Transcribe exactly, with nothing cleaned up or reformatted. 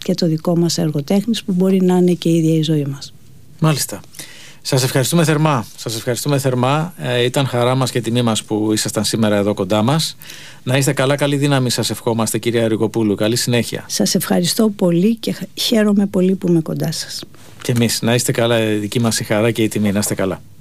και το δικό μας έργο τέχνης, που μπορεί να είναι και η ίδια η ζωή μας. Μάλιστα. Σας ευχαριστούμε θερμά. Σας ευχαριστούμε θερμά. Ε, ήταν χαρά μας και τιμή μας που ήσασταν σήμερα εδώ κοντά μας. Να είστε καλά, καλή δύναμη σας ευχόμαστε, κυρία Ριγοπούλου. Καλή συνέχεια. Σας ευχαριστώ πολύ και χαίρομαι πολύ που είμαι κοντά σας. Και εμείς. Να είστε καλά, δική μας η χαρά και η τιμή. Να είστε καλά.